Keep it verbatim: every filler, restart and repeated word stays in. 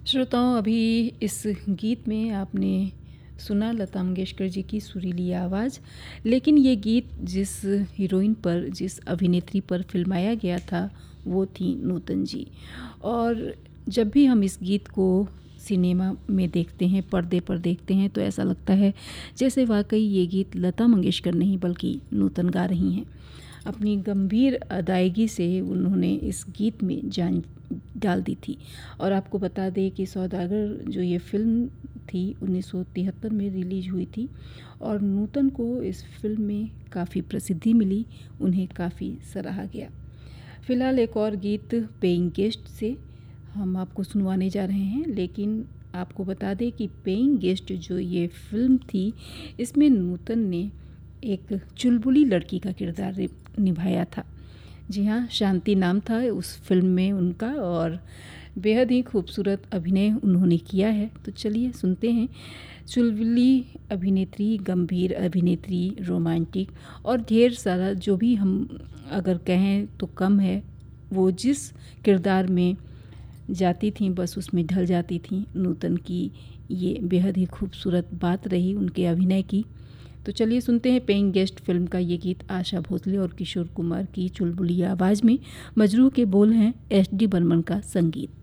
श्रोताओं, अभी इस गीत में आपने सुना लता मंगेशकर जी की सुरीली आवाज़। लेकिन ये गीत जिस हीरोइन पर, जिस अभिनेत्री पर फिल्माया गया था वो थी नूतन जी। और जब भी हम इस गीत को सिनेमा में देखते हैं, पर्दे पर देखते हैं, तो ऐसा लगता है जैसे वाकई ये गीत लता मंगेशकर नहीं बल्कि नूतन गा रही हैं। अपनी गंभीर अदायगी से उन्होंने इस गीत में जान डाल दी थी। और आपको बता दें कि सौदागर जो ये फ़िल्म थी उन्नीस सौ तिहत्तर में रिलीज हुई थी और नूतन को इस फिल्म में काफ़ी प्रसिद्धि मिली, उन्हें काफ़ी सराहा गया। फ़िलहाल एक और गीत पेइंग गेस्ट से हम आपको सुनवाने जा रहे हैं, लेकिन आपको बता दें कि पेइंग गेस्ट जो ये फ़िल्म थी इसमें नूतन ने एक चुलबुली लड़की का किरदार निभाया था। जी हाँ, शांति नाम था उस फिल्म में उनका और बेहद ही खूबसूरत अभिनय उन्होंने किया है। तो चलिए सुनते हैं चुलबुली अभिनेत्री, गंभीर अभिनेत्री, रोमांटिक और ढेर सारा जो भी हम अगर कहें तो कम है। वो जिस किरदार में जाती थी बस उसमें ढल जाती थी। नूतन की ये बेहद ही खूबसूरत बात रही उनके अभिनय की। तो चलिए सुनते हैं पेइंग गेस्ट फिल्म का ये गीत, आशा भोसले और किशोर कुमार की चुलबुली आवाज़ में। मजरू के बोल हैं एस डी बर्मन का संगीत।